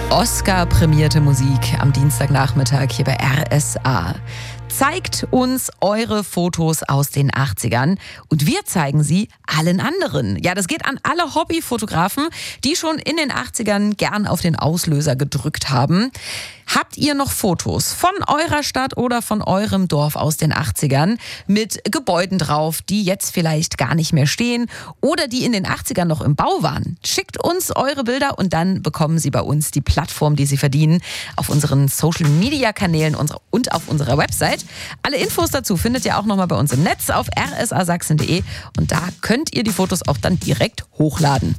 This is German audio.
Oscar-prämierte Musik am Dienstagnachmittag hier bei RSA. Zeigt uns eure Fotos aus den 80ern und wir zeigen sie allen anderen. Ja, das geht an alle Hobbyfotografen, die schon in den 80ern gern auf den Auslöser gedrückt haben. Habt ihr noch Fotos von eurer Stadt oder von eurem Dorf aus den 80ern mit Gebäuden drauf, die jetzt vielleicht gar nicht mehr stehen oder die in den 80ern noch im Bau waren? Schickt uns eure Bilder und dann bekommen sie bei uns die Plattform, die sie verdienen, auf unseren Social-Media-Kanälen und auf unserer Website. Alle Infos dazu findet ihr auch nochmal bei uns im Netz auf rsasachsen.de und da könnt ihr die Fotos auch dann direkt hochladen.